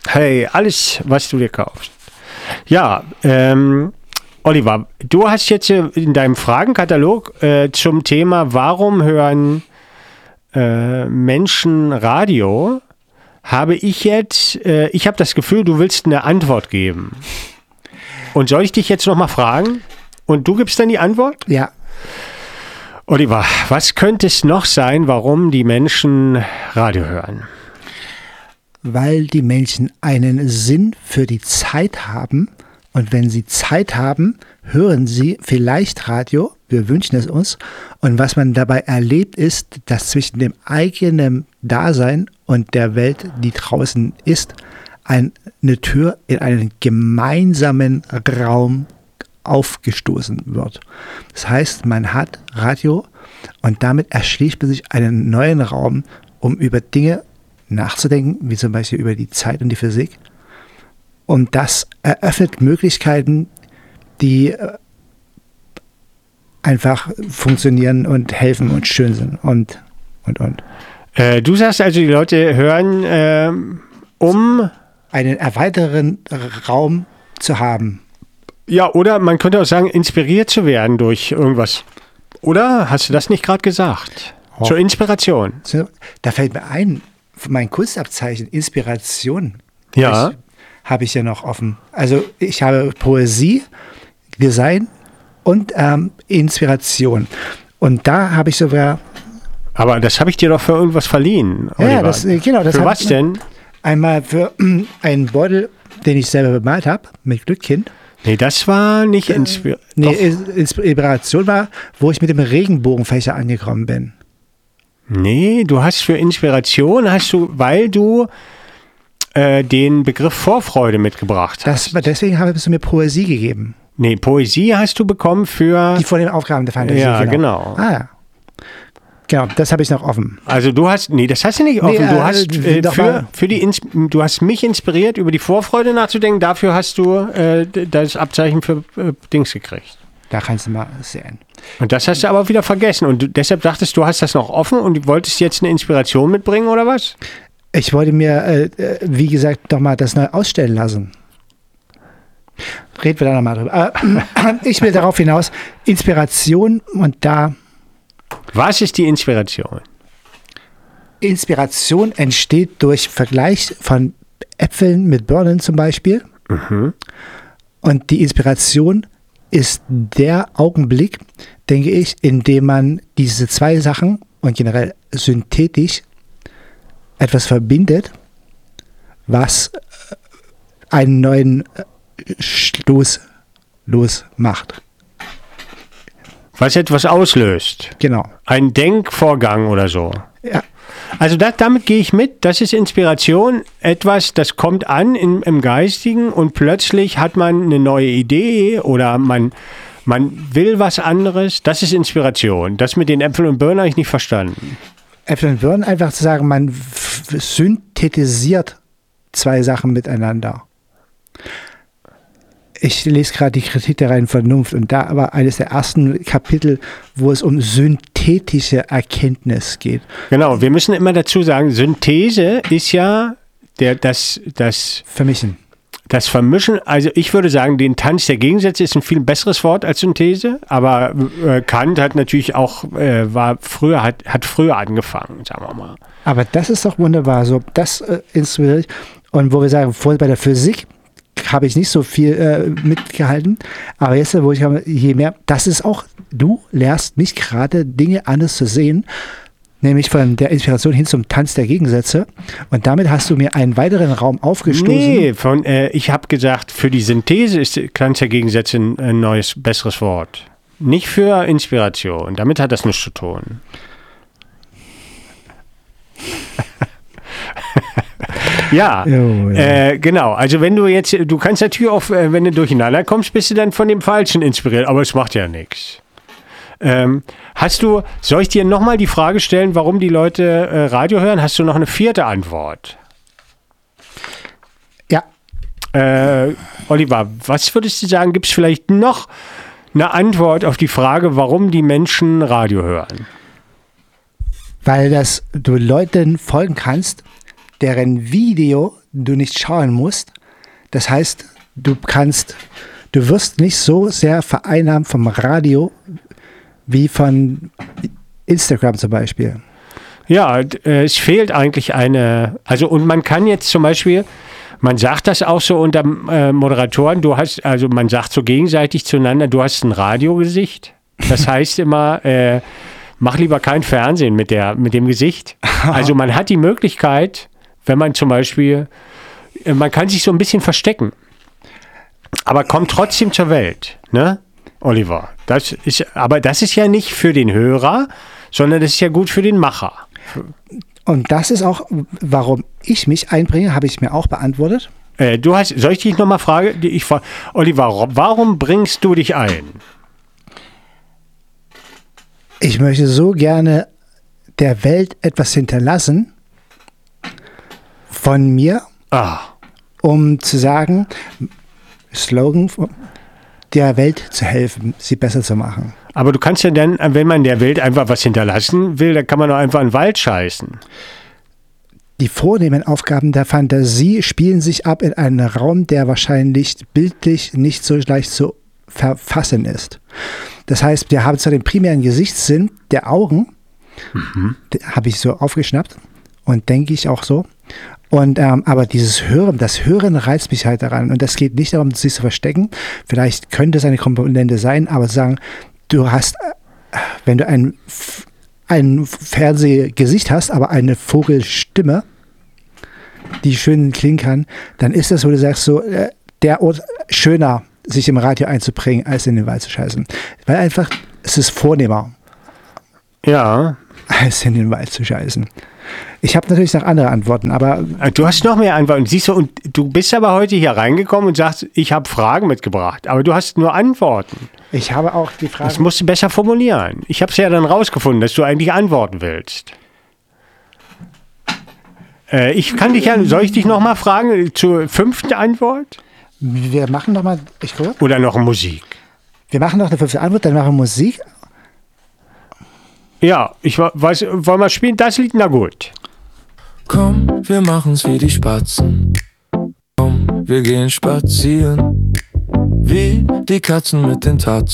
Hey, alles, was du dir kaufst. Ja, Oliver, du hast jetzt in deinem Fragenkatalog zum Thema, warum hören Menschen Radio, habe ich jetzt, ich habe das Gefühl, du willst eine Antwort geben. Und soll ich dich jetzt nochmal fragen? Und du gibst dann die Antwort? Ja. Oliver, was könnte es noch sein, warum die Menschen Radio hören? Weil die Menschen einen Sinn für die Zeit haben. Und wenn sie Zeit haben, hören sie vielleicht Radio. Wir wünschen es uns. Und was man dabei erlebt, ist, dass zwischen dem eigenen Dasein und der Welt, die draußen ist, eine Tür in einen gemeinsamen Raum aufgestoßen wird. Das heißt, man hat Radio und damit erschließt man sich einen neuen Raum, um über Dinge nachzudenken, wie zum Beispiel über die Zeit und die Physik. Und das eröffnet Möglichkeiten, die einfach funktionieren und helfen und schön sind und. Du sagst also, die Leute hören, um einen erweiterten Raum zu haben. Ja, oder man könnte auch sagen, inspiriert zu werden durch irgendwas. Oder? Hast du das nicht gerade gesagt? Oh. Zur Inspiration. Da fällt mir ein, mein Kunstabzeichen, Inspiration. Ja. Habe ich ja noch offen. Also ich habe Poesie, Design und Inspiration. Und da habe ich sogar... Aber das habe ich dir doch für irgendwas verliehen, Oliver. Ja, genau. Das für was denn? Einmal für einen Beutel, den ich selber bemalt habe, mit Glückkind. Nee, das war nicht Inspiration. Inspiration war, wo ich mit dem Regenbogenfächer angekommen bin. Nee, du hast für Inspiration, weil du den Begriff Vorfreude mitgebracht hast. Deswegen hast du mir Poesie gegeben. Nee, Poesie hast du bekommen für... Die von den Aufgaben der Fantasie. Ja, genau. Ah ja. Genau, das habe ich noch offen. Also du hast, das hast du nicht offen. Du hast du hast mich inspiriert, über die Vorfreude nachzudenken. Dafür hast du das Abzeichen für Dings gekriegt. Da kannst du mal sehen. Und das hast du aber wieder vergessen. Und deshalb dachtest du, hast das noch offen und wolltest jetzt eine Inspiration mitbringen oder was? Ich wollte mir, wie gesagt, doch mal das neu ausstellen lassen. Reden wir da nochmal drüber. Ich will darauf hinaus, Inspiration und da... Was ist die Inspiration? Inspiration entsteht durch Vergleich von Äpfeln mit Birnen zum Beispiel. Mhm. Und die Inspiration ist der Augenblick, denke ich, in dem man diese zwei Sachen und generell synthetisch etwas verbindet, was einen neuen Stoß macht. Was etwas auslöst. Genau. Ein Denkvorgang oder so. Ja. Also damit gehe ich mit. Das ist Inspiration. Etwas, das kommt an im Geistigen und plötzlich hat man eine neue Idee oder man will was anderes. Das ist Inspiration. Das mit den Äpfeln und Birnen habe ich nicht verstanden. Äpfel und Birnen, einfach zu sagen, man synthetisiert zwei Sachen miteinander. Ich lese gerade die Kritik der reinen Vernunft und da war eines der ersten Kapitel, wo es um synthetische Erkenntnis geht. Genau, wir müssen immer dazu sagen, Synthese ist ja das Vermischen. Das Vermischen, also ich würde sagen, den Tanz der Gegensätze ist ein viel besseres Wort als Synthese, aber Kant hat natürlich auch, hat früher angefangen, sagen wir mal. Aber das ist doch wunderbar, so das inspiriert. Und wo wir sagen, vorher bei der Physik habe ich nicht so viel mitgehalten, aber jetzt, wo ich habe, je mehr, das ist auch, du lehrst mich gerade Dinge anders zu sehen, nämlich von der Inspiration hin zum Tanz der Gegensätze und damit hast du mir einen weiteren Raum aufgestoßen. Nee, ich habe gesagt, für die Synthese ist Tanz der Gegensätze ein neues, besseres Wort. Nicht für Inspiration, damit hat das nichts zu tun. Ja, genau. Also wenn du kannst natürlich auch, wenn du durcheinander kommst, bist du dann von dem Falschen inspiriert, aber es macht ja nichts. Soll ich dir nochmal die Frage stellen, warum die Leute Radio hören? Hast du noch eine vierte Antwort? Ja. Oliver, was würdest du sagen, gibt es vielleicht noch eine Antwort auf die Frage, warum die Menschen Radio hören? Weil du Leuten folgen kannst, deren Video du nicht schauen musst. Das heißt, du wirst nicht so sehr vereinnahmt vom Radio wie von Instagram zum Beispiel. Ja, es fehlt eigentlich und man kann jetzt zum Beispiel, man sagt das auch so unter Moderatoren, man sagt so gegenseitig zueinander, du hast ein Radiogesicht. Das heißt immer, mach lieber kein Fernsehen mit dem Gesicht. Also man hat die Möglichkeit, wenn man zum Beispiel, man kann sich so ein bisschen verstecken, aber kommt trotzdem zur Welt, ne, Oliver? Das ist ja nicht für den Hörer, sondern das ist ja gut für den Macher. Und das ist auch, warum ich mich einbringe, habe ich mir auch beantwortet. Soll ich dich nochmal fragen? Oliver, warum bringst du dich ein? Ich möchte so gerne der Welt etwas hinterlassen von mir, um zu sagen, Slogan, der Welt zu helfen, sie besser zu machen. Aber du kannst ja dann, wenn man der Welt einfach was hinterlassen will, dann kann man doch einfach in den Wald scheißen. Die vornehmen Aufgaben der Fantasie spielen sich ab in einem Raum, der wahrscheinlich bildlich nicht so leicht zu verfassen ist. Das heißt, wir haben zwar den primären Gesichtssinn der Augen, habe ich so aufgeschnappt und denke ich auch so. Und aber das Hören reizt mich halt daran. Und das geht nicht darum, sich zu verstecken. Vielleicht könnte es eine Komponente sein, aber sagen, du hast, wenn du ein Fernsehgesicht hast, aber eine Vogelstimme, die schön klingen kann, dann ist das, wo du sagst, so der Ort schöner, sich im Radio einzubringen, als in den Wald zu scheißen. Weil einfach, es ist vornehmer. Ja. Als in den Wald zu scheißen. Ich habe natürlich noch andere Antworten, aber... Du hast noch mehr Antworten. Siehst du, und du bist aber heute hier reingekommen und sagst, ich habe Fragen mitgebracht, aber du hast nur Antworten. Ich habe auch die Fragen... Das musst du besser formulieren. Ich habe es ja dann rausgefunden, dass du eigentlich antworten willst. Soll ich dich noch mal fragen zur 5. Antwort? Wir machen noch mal... Oder noch Musik? Wir machen noch eine 5. Antwort, dann machen wir Musik. Ja, wollen wir spielen? Das Lied, na gut. Komm, wir machen's wie die Spatzen. Komm, wir gehen spazieren. Wie die Katzen mit den Tatzen.